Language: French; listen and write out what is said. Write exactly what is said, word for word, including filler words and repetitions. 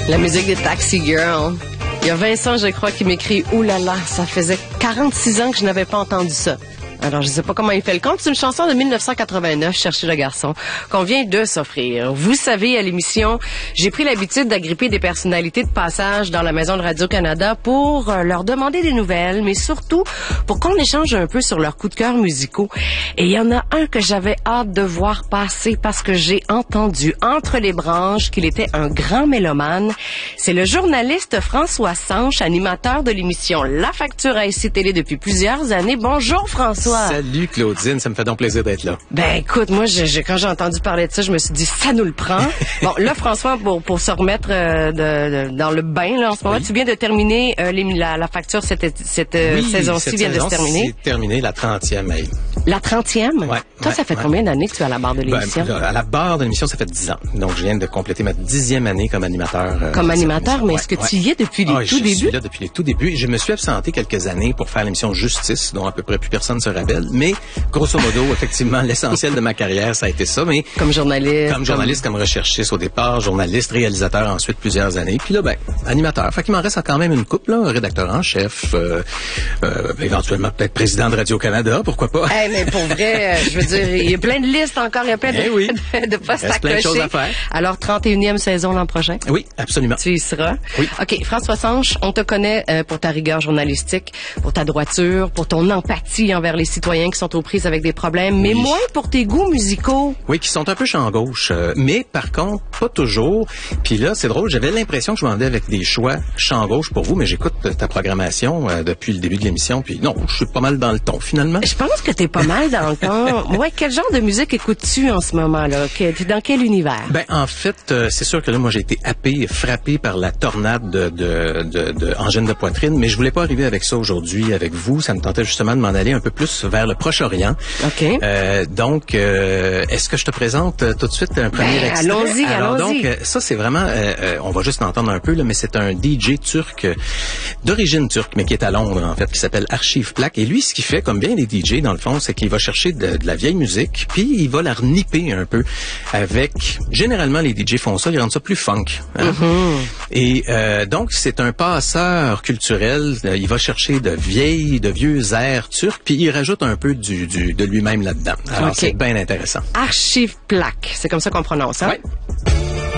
La musique de Taxi Girl. Il y a Vincent, je crois, qui m'écrit « Ouh là là, ça faisait quarante-six ans que je n'avais pas entendu ça ». Alors, je sais pas comment il fait le compte. C'est une chanson de mille neuf cent quatre-vingt-neuf, Cherchez le garçon, qu'on vient de s'offrir. Vous savez, à l'émission, j'ai pris l'habitude d'agripper des personnalités de passage dans la maison de Radio-Canada pour euh, leur demander des nouvelles, mais surtout pour qu'on échange un peu sur leurs coups de cœur musicaux. Et il y en a un que j'avais hâte de voir passer parce que j'ai entendu entre les branches qu'il était un grand mélomane. C'est le journaliste François Sanche, animateur de l'émission La Facture à I C Télé depuis plusieurs années. Bonjour François. Salut Claudine, ça me fait donc plaisir d'être là. Ben écoute, moi je, je, quand j'ai entendu parler de ça, je me suis dit ça nous le prend. Bon là François, pour pour se remettre euh, de, de dans le bain là en ce moment, oui. Tu viens de terminer euh, les, la, la facture cette cette oui, saison-ci vient de se terminer. C'est terminé la trentième. Hey. La trentième? Ouais. Toi, ouais, ça fait ouais. combien d'années que tu es à la barre de l'émission? Ben, à la barre de l'émission, ça fait dix ans. Donc je viens de compléter ma dixième année comme animateur. Euh, comme animateur, mais est-ce que ouais. tu y es depuis les ah, tout je débuts? Je suis là depuis les tout débuts. Je me suis absenté quelques années pour faire l'émission Justice, dont à peu près plus personne se rappelle, mais grosso modo, effectivement, l'essentiel de ma carrière, ça a été ça. Mais comme journaliste, comme journaliste, comme, comme recherchiste au départ, journaliste, réalisateur ensuite plusieurs années, puis là, ben, animateur. Fait qu'il m'en reste quand même une couple, là, rédacteur en chef, euh, euh, éventuellement peut-être président de Radio-Canada, pourquoi pas. Hey, mais pour vrai, je veux dire, il y a plein de listes encore, il y a plein de, eh oui. de, de postes à plein de choses cocher. à faire. Alors, trente et unième saison l'an prochain? Oui, absolument. Tu y seras? Oui. OK, François Sanche, on te connaît euh, pour ta rigueur journalistique, pour ta droiture, pour ton empathie envers les citoyens qui sont aux prises avec des problèmes, mais oui. moins pour tes goûts musicaux. Oui, qui sont un peu champ gauche, euh, mais par contre, pas toujours. Puis là, c'est drôle, j'avais l'impression que je vendais avec des choix champ gauche pour vous, mais j'écoute ta programmation euh, depuis le début de l'émission, puis non, je suis pas mal dans le ton, finalement. Je pense que t'es pas mal dans le ton. Ouais, quel genre de musique écoutes-tu en ce moment-là? T'es dans quel univers? Ben, en fait, euh, c'est sûr que là, moi, j'ai été happé, frappé par la tornade de, de, de, de angine de poitrine, mais je voulais pas arriver avec ça aujourd'hui avec vous. Ça me tentait justement de m'en aller un peu plus vers le Proche-Orient. OK. Euh, donc, euh, est-ce que je te présente euh, tout de suite un premier ben, extrait? Allons-y, Alors, allons-y. donc, euh, ça, c'est vraiment, euh, euh, on va juste l'entendre un peu, là, mais c'est un D J turc, euh, d'origine turque, mais qui est à Londres, en fait, qui s'appelle Archive Plak. Et lui, ce qu'il fait, comme bien les D J, dans le fond, c'est qu'il va chercher de, de la vieille musique, puis il va la renipper un peu avec, généralement, les D J font ça, ils rendent ça plus funk. Hein? Mm-hmm. Et euh, donc, c'est un passeur culturel. Il va chercher de vieilles, de vieux airs turcs, puis il rajoute un peu du, du de lui-même là-dedans. Alors, okay. C'est bien intéressant. Archive Plak, c'est comme ça qu'on prononce, hein? Oui.